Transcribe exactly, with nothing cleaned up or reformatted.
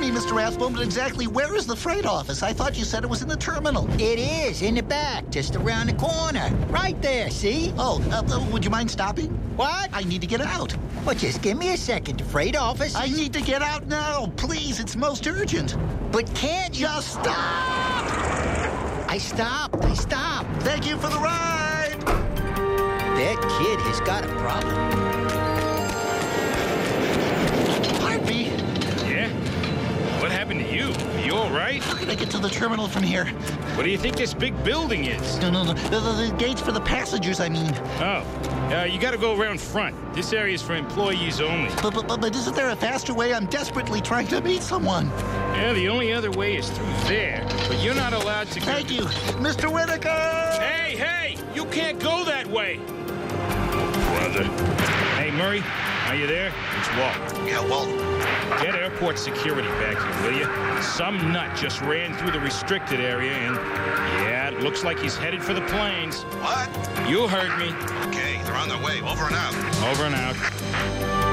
me, Mister Rathbone, but exactly where is the freight office? I thought you said it was in the terminal. It is, in the back, just around the corner. Right there, see? Oh, uh, uh, would you mind stopping? What? I need to get out. Well, just give me a second. The freight office... I need to get out now. Please, it's most urgent. But can't you... Just stop! I stopped. I stopped. Thank you for the ride! That kid has got a problem. Pardon me. Yeah? What happened to you? Are you all right? How can I get to the terminal from here? What do you think this big building is? No, no, no. The, the, the gates for the passengers, I mean. Oh, uh, you gotta go around front. This area is for employees only. But, but, but, but isn't there a faster way? I'm desperately trying to meet someone. Yeah, the only other way is through there. But you're not allowed to go... Thank you. Mister Whitaker! Hey, hey! You can't go that way! Brother. Hey, Murray, are you there? It's Walt. Yeah, Walt. Get airport security back here, will you? Some nut just ran through the restricted area and... Yeah, it looks like he's headed for the planes. What? You heard me. Okay, they're on their way. Over and out. Over and out.